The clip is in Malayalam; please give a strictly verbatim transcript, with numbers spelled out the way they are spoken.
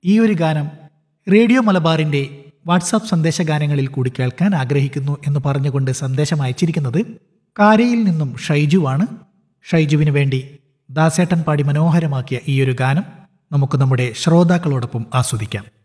ഈ ഒരു ഗാനം റേഡിയോ മലബാറിൻ്റെ വാട്സാപ്പ് സന്ദേശഗാനങ്ങളിൽ കൂടി കേൾക്കാൻ ആഗ്രഹിക്കുന്നു എന്ന് പറഞ്ഞുകൊണ്ട് സന്ദേശം അയച്ചിരിക്കുന്നത് കാരയിൽ നിന്നും ഷൈജുവാണ്. ഷൈജുവിന് വേണ്ടി ദാസേട്ടൻ പാടി മനോഹരമാക്കിയ ഈ ഒരു ഗാനം നമുക്ക് നമ്മുടെ ശ്രോതാക്കളോടൊപ്പം ആസ്വദിക്കാം.